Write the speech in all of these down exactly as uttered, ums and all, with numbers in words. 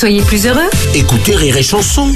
Soyez plus heureux. Écoutez Rire et Chanson.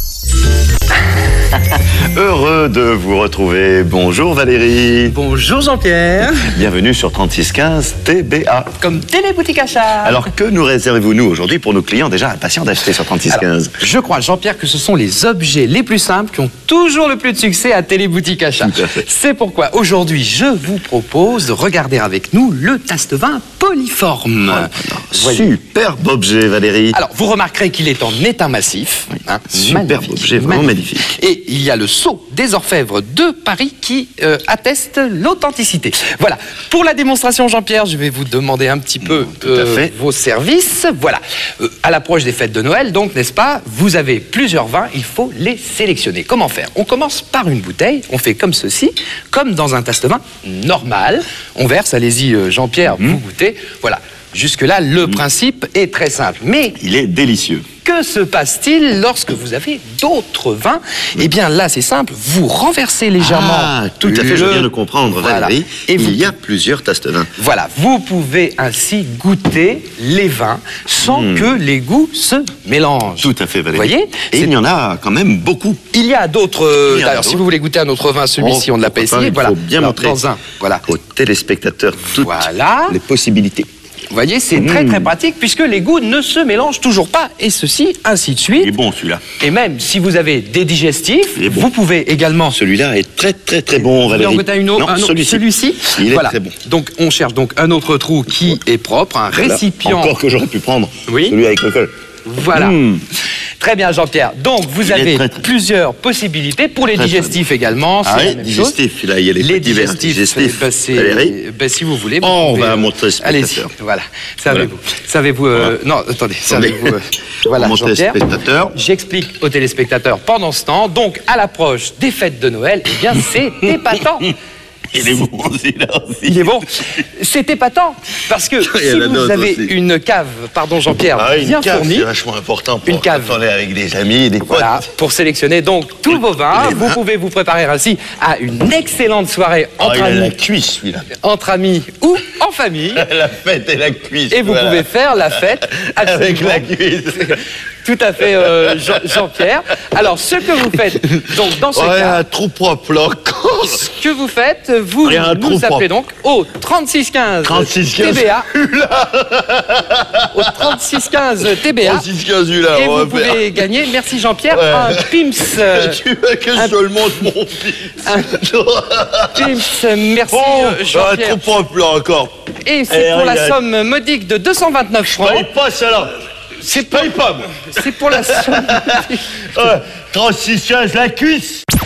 Heureux de vous retrouver. Bonjour Valérie. Bonjour Jean-Pierre. Bienvenue sur trente-six quinze T B A. Comme Téléboutique Achat. Alors que nous réservez-vous nous aujourd'hui pour nos clients déjà impatients d'acheter sur trente-six quinze? Je crois, Jean-Pierre, que ce sont les objets les plus simples qui ont toujours le plus de succès à Téléboutique Achat. Tout à fait. C'est pourquoi aujourd'hui je vous propose de regarder avec nous le tasse-vin Polyforme. Voyez. Superbe objet Valérie. Alors, vous remarquerez qu'il est en étain massif. Hein, Superbe magnifique, objet, vraiment magnifique. Et il y a le sceau des orfèvres de Paris qui euh, atteste l'authenticité. Voilà. Pour la démonstration, Jean-Pierre, je vais vous demander un petit peu Tout à fait. vos services. Voilà. Euh, à l'approche des fêtes de Noël, donc, n'est-ce pas, vous avez plusieurs vins, il faut les sélectionner. Comment faire? On commence par une bouteille, on fait comme ceci, comme dans un tasse-vin normal. On verse, allez-y, euh, Jean-Pierre, Mmh. vous goûtez. Voilà. Jusque-là, le principe est très simple. Mais Il est délicieux. que se passe-t-il lorsque vous avez d'autres vins? Eh bien, là, c'est simple. Vous renversez légèrement. Ah, tout à fait, le- je viens de comprendre Voilà. Valérie. Et il vous- y a plusieurs tasses de vin. Voilà, vous pouvez ainsi goûter les vins sans que les goûts se mélangent. Tout à fait Valérie. Vous voyez? Et C'est- il y en a quand même beaucoup. Il y a d'autres. euh, Il y en a Alors, si d'autres. vous voulez goûter un autre vin, celui-ci, Oh, on ne l'a pas pourquoi pas, essayé. il Voilà. faut bien Alors, montrer dans un. Voilà. aux téléspectateurs toutes Voilà. les possibilités. Vous voyez, c'est très très pratique puisque les goûts ne se mélangent toujours pas. Et ceci, ainsi de suite. Il est bon celui-là. Et même si vous avez des digestifs, Il est bon. vous pouvez également. Celui-là est très très très bon Vous voulez en Valérie. goûter une autre- Non, un autre- celui-ci. celui-ci Il est Voilà. très bon. Donc on cherche donc un autre trou qui est propre, un Voilà. récipient. Encore que j'aurais pu prendre. Oui. Celui avec le col. Voilà. Mmh. Très bien, Jean-Pierre. Donc vous Il est avez très, très- plusieurs possibilités pour les Très, très digestifs également. C'est Ah la oui, même digestif, chose. là, il y a les petits verres digestifs. digestifs. bah, c'est- Valérie bah, si vous voulez. vous Oh, on pouvez, va euh, montrer au Allez-y. spectateur. Voilà. Savez-vous. Savez-vous. euh, Non, attendez. Savez-vous. euh, Voilà, montrer au Jean-Pierre. spectateur. J'explique aux téléspectateurs pendant ce temps. Donc, à l'approche des fêtes de Noël, eh bien, c'est épatant. Il est bon celui-là aussi. Il est bon. C'est épatant. Parce que Il y a si la vous note avez aussi. une cave, pardon Jean-Pierre, Ah, une bien cave, fournie. c'est vachement important pour Une cave. quand on est avec des amis, des potes. Voilà, pour sélectionner donc tous vos vins. Les Vous vins. pouvez vous préparer ainsi à une excellente soirée Ah, entre, il a la amis, cuisse celui-là. entre amis ou en famille. La fête et la cuisse. Et vous voilà. pouvez faire la fête avec absolument. la cuisse. Tout à fait, euh, Jean- Jean-Pierre. Alors, ce que vous faites, donc dans ce Ouais, cas, un trou propre là encore. ce que vous faites, vous Il y a un nous trou appelez propre. donc au trente-six quinze trente-six T quinze. B A. Au trente-six quinze T B A. trente-six quinze là, Et on vous va faire. pouvez gagner, merci Jean-Pierre, Ouais. un Pim's. euh, Tu veux que je te le montre mon fils? un Pim's, merci Oh, euh, un Jean-Pierre. trou propre là encore. Et c'est Eh, pour la regarde. somme modique de deux cent vingt-neuf francs. Paye pas ça là. C'est Paye pas moi. C'est pour la somme. Ouais, trente-six quinze la cuisse.